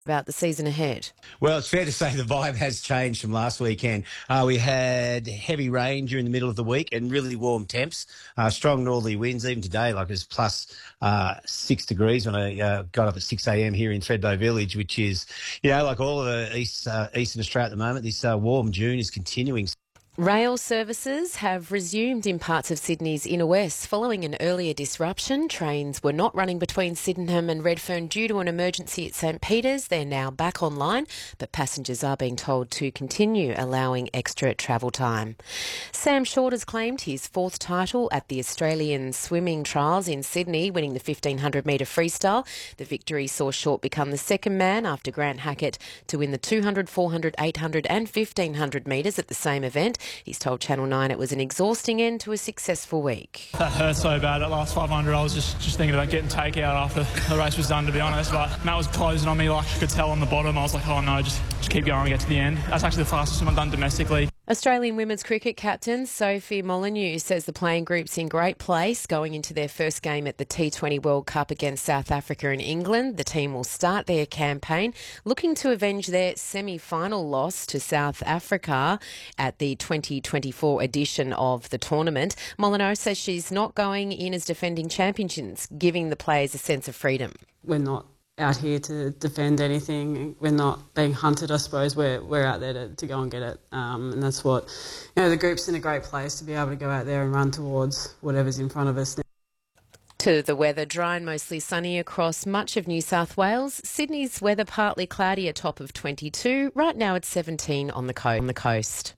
about the season ahead? Well, it's fair to say the vibe has changed from last weekend. We had heavy rain during the middle of the week and really warm temps, strong northerly winds. Even today, like it was plus 6 degrees when I got up at 6 a.m. here in Thredbo Village, which is, like all of the Eastern Australia at the moment, this warm June is continuing. Rail services have resumed in parts of Sydney's inner west following an earlier disruption. Trains were not running between Sydenham and Redfern due to an emergency at St Peters. They're now back online, but passengers are being told to continue allowing extra travel time. Sam Short has claimed his fourth title at the Australian Swimming Trials in Sydney, winning the 1500-metre freestyle. The victory saw Short become the second man after Grant Hackett to win the 200, 400, 800 and 1500 metres at the same event. He's told Channel 9 it was an exhausting end to a successful week. That hurt so bad. That last 500, I was just thinking about getting takeout after the race was done, to be honest. But Matt was closing on me, like you could tell on the bottom. I was like, oh no, just keep going and get to the end. That's actually the fastest swim I've done domestically. Australian women's cricket captain Sophie Molyneux says the playing group's in great place going into their first game at the T20 World Cup against South Africa and England. The team will start their campaign looking to avenge their semi-final loss to South Africa at the 2024 edition of the tournament. Molyneux says she's not going in as defending champions, giving the players a sense of freedom. We're not out here to defend anything. We're not being hunted, I suppose. We're out there to go and get it. And that's what, the group's in a great place to be able to go out there and run towards whatever's in front of us now. To the weather, dry and mostly sunny across much of New South Wales. Sydney's weather partly cloudy, a top of 22. Right now it's 17 on the coast.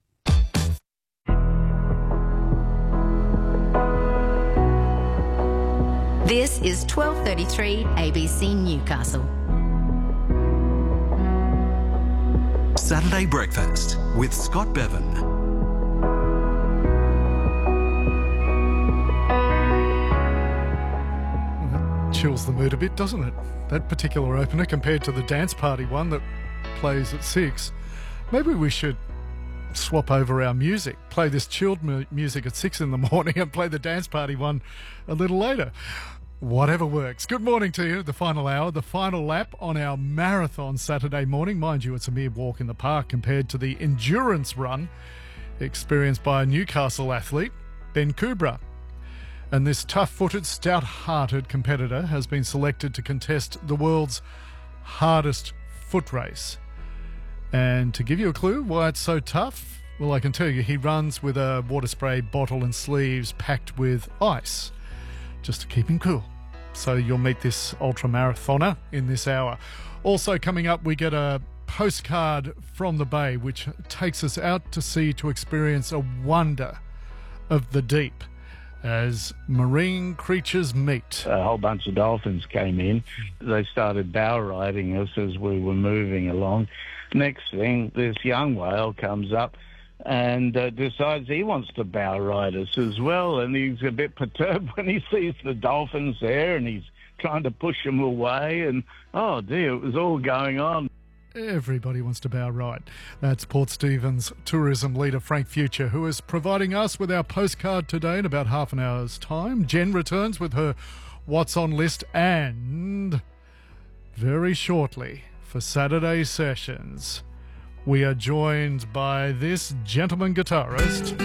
This is 12:33 ABC Newcastle. Saturday Breakfast with Scott Bevan. Chills the mood a bit, doesn't it? That particular opener compared to the dance party one that plays at 6. Maybe we should swap over our music, play this chilled music at 6 in the morning and play the dance party one a little later. Whatever works. Good morning to you. The final hour, the final lap on our marathon Saturday morning. Mind you, it's a mere walk in the park compared to the endurance run experienced by a Newcastle athlete, Ben Kubra. And this tough-footed, stout-hearted competitor has been selected to contest the world's hardest foot race. And to give you a clue why it's so tough, well, I can tell you he runs with a water spray bottle and sleeves packed with ice, just to keep him cool. So you'll meet this ultra-marathoner in this hour. Also coming up, we get a postcard from the bay, which takes us out to sea to experience a wonder of the deep as marine creatures meet. A whole bunch of dolphins came in. They started bow riding us as we were moving along. Next thing, this young whale comes up and decides he wants to bow ride us as well. And he's a bit perturbed when he sees the dolphins there and he's trying to push them away. And, oh dear, it was all going on. Everybody wants to bow ride. That's Port Stephens tourism leader Frank Future, who is providing us with our postcard today in about half an hour's time. Jen returns with her What's On list, and very shortly for Saturday Sessions, we are joined by this gentleman guitarist.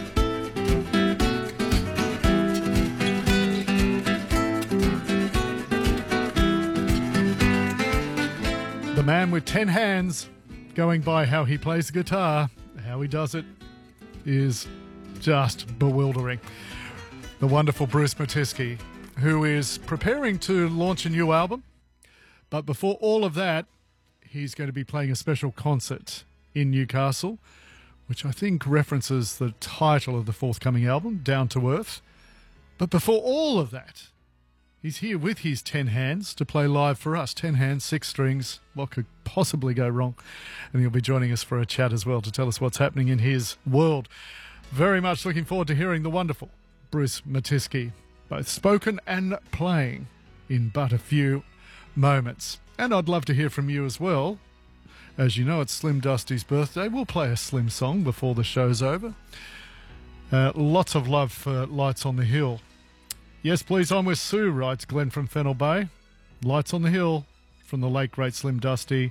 The man with 10 hands, going by how he plays the guitar, how he does it is just bewildering. The wonderful Bruce Matisky, who is preparing to launch a new album. But before all of that, he's going to be playing a special concert in Newcastle, which I think references the title of the forthcoming album, Down to Earth. But before all of that, he's here with his 10 hands to play live for us. 10 hands, 6 strings. What could possibly go wrong? And he'll be joining us for a chat as well to tell us what's happening in his world. Very much looking forward to hearing the wonderful Bruce Matisky, both spoken and playing, in but a few moments. And I'd love to hear from you as well. As you know, it's Slim Dusty's birthday. We'll play a Slim song before the show's over. Lots of love for Lights on the Hill. Yes, please, I'm with Sue, writes Glenn from Fennell Bay. Lights on the Hill from the late, great Slim Dusty.